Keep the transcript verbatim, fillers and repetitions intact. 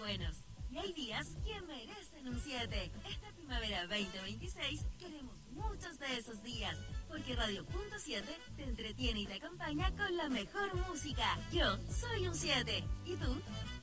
buenos. Y hay días que merecen un siete. Esta primavera veinte veintiséis queremos muchos de esos días, porque Radio Punto siete te entretiene y te acompaña con la mejor música. Yo soy un siete. ¿Y tú?